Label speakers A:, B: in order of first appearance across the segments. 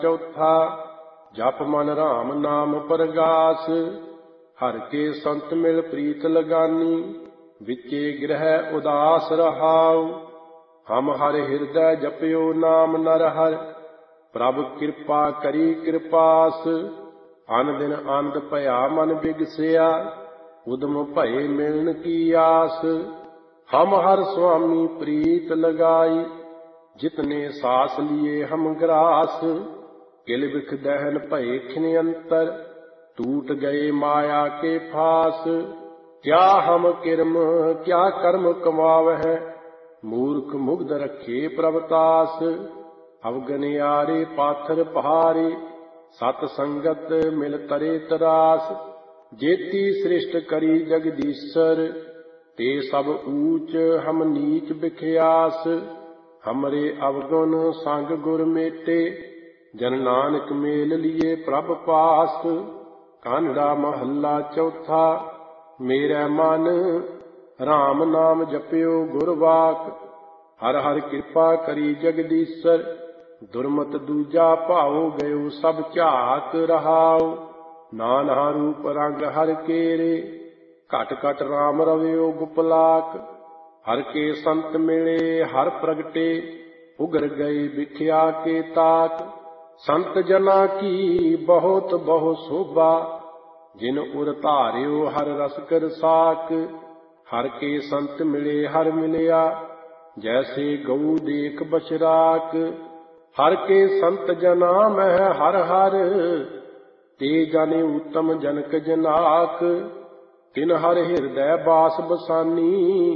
A: चौथा जप मन राम नाम परगास। हर के संत मिल प्रीत लगानी, विचे गृह उदास रहाऊ। हम हर हृदय जपयो नाम नर हर, प्रभु कृपा करी कृपास। अन दिन आनंद भया मन बिगसिया, उदम भये मिलन की आस। हम हर स्वामी प्रीत लगाई, जितने सास लिए हम ग्रास। किल बिख दहन भये खिन अंतर, टूट गए माया के फास। क्या हम किरम क्या कर्म कमावह, मूर्ख मुग्ध रखे प्रभतास। अवगनियारे पाथर पहारे, सत संगत मिल तरे तरास। जेती सृष्ट करी जगदीश्वर, ते सब ऊंच हम नीच बिख्यास। हमरे अवगुण संग गुर मेटे, जन नानक मेल लिए प्रभ पास। कानड़ा महला चौथा। मेरे मन राम नाम जप्यो गुरवाक, हर हर कृपा करी जगदीश्वर। दुर्मत दूजा भाओ गयो सब झाक रहाओ, नाना रूप रंग हर केरे। घट घट राम रव्यो गुपलाक, हर के संत मिले हर प्रगटे। उगर गए बिख्या के ताक, संत जना की बहुत बहु शोभा। जिन उर धार्यो हर रस कर साक, हर के संत मिले हर मिलिया। जैसे गऊ देख बछराक, हर के संत जना मह हर हर। ते जाने उत्तम जनक जनाक, तिन हर हृदय बास बसानी।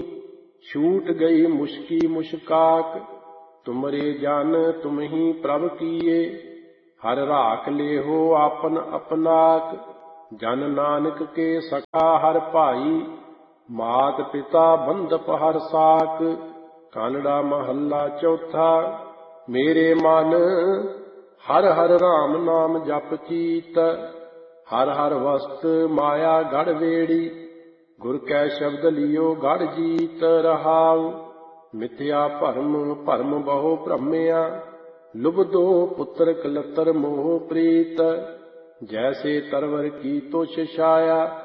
A: छूट गई मुश्की मुश्काक, तुमरे जान तुम ही प्रभ किए। हर राख ले हो आपन अपनाक, जन नानक के सखा हर भाई। मात पिता बंधप हर साक। कानड़ा महला चौथा। मेरे मन हर हर राम नाम जप चीत, हर हर वस्त माया गढ़ वेड़ी। गुर कै शब्द लियो गढ़ जीत रहाऊ। मिथ्या भरम भरम बहु भ्रमिया, लुबदो पुत्र कलतर मोह प्रीत। जैसे तरवर की तुष छाया,